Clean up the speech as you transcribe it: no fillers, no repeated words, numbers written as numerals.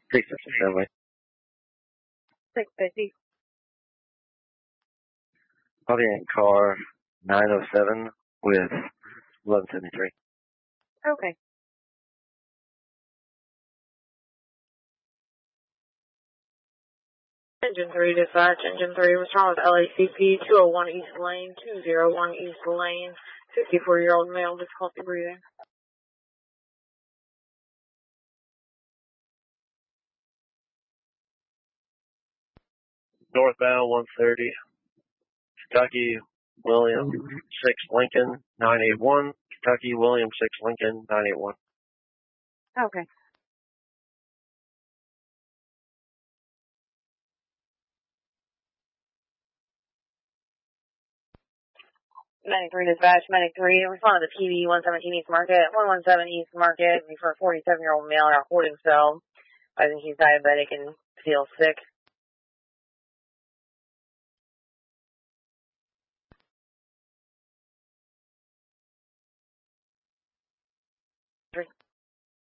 657. 650. I'll be in car 907 with 1173. Okay. Engine 3 dispatch. Engine 3 was wrong with LACP 201 East Lane, 201 East Lane, 54-year-old male, difficulty breathing. Northbound 130, Kentucky, William 6 Lincoln 981. Kentucky, William 6 Lincoln 981. Okay. Medic 3 dispatch, Medic 3, respond to the PB 117 East Market, 117 East Market, for a 47-year-old male in our holding cell. I think he's diabetic and feels sick.